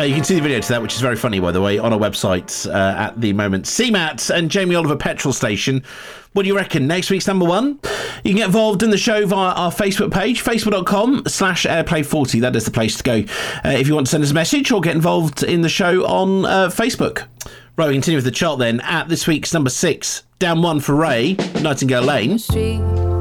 You can see the video to that, which is very funny, by the way, on our website at the moment. CMAT and Jamie Oliver Petrol Station. What do you reckon? Next week's number one? You can get involved in the show via our Facebook page, facebook.com/airplay40. That is the place to go if you want to send us a message or get involved in the show on Facebook. Right, we continue with the chart then at this week's number 6. Down 1 for Ray, Nightingale Lane.